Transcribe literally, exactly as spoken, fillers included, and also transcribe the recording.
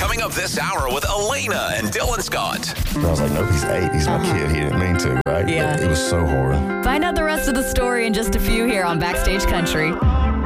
Coming up this hour with Elena and Dylan Scott. And I was like, nope, he's eight. He's my Uh-huh. kid. He didn't mean to, right? Yeah. But it was so hard. Find out the rest of the story in just a few here on Backstage Country.